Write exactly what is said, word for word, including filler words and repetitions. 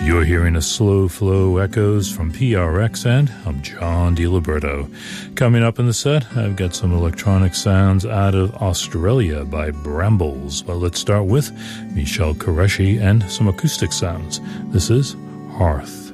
You're hearing a slow flow echoes from P R X, and I'm John DiLiberto. Coming up in the set, I've got some electronic sounds out of Australia by Brambles. But let's start with Michel Qureshi and some acoustic sounds. This is Hearth.